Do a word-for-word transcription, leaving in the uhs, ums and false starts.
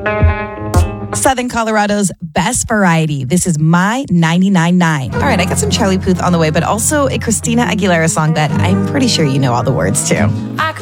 Southern Colorado's best variety. This is My ninety-nine point nine. All right, I got some Charlie Puth on the way, but also a Christina Aguilera song that I'm pretty sure you know all the words to. I